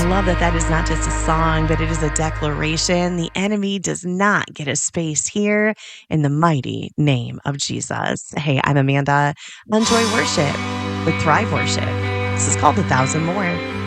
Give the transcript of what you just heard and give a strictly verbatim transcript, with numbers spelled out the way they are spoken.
love that that is not just a song, but it is a declaration. The enemy does not get a space here in the mighty name of Jesus. Hey, I'm Amanda on Joy Worship with Thrive Worship. This is called A Thousand More.